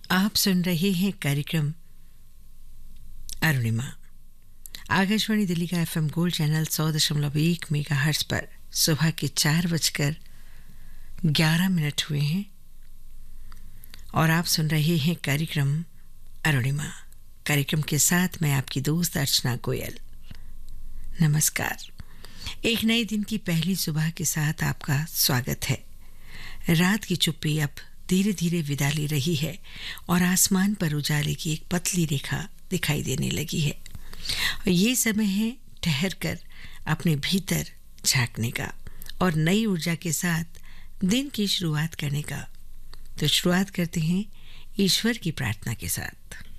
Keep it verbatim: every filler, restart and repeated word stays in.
आप सुन रहे हैं कार्यक्रम अरुणिमा। आकाशवाणी दिल्ली का एफएम गोल्ड चैनल सौ दशमलव एक मेगा हर्ट्ज पर सुबह के चार बजकर ग्यारह मिनट हुए हैं और आप सुन रहे हैं कार्यक्रम अरुणिमा। कार्यक्रम के साथ मैं आपकी दोस्त अर्चना गोयल। नमस्कार। एक नए दिन की पहली सुबह के साथ आपका स्वागत है। रात की चुप्पी अब धीरे धीरे विदा ले रही है और आसमान पर उजाले की एक पतली रेखा दिखाई देने लगी है। और ये समय है ठहर कर अपने भीतर झांकने का और नई ऊर्जा के साथ दिन की शुरुआत करने का। तो शुरुआत करते हैं ईश्वर की प्रार्थना के साथ।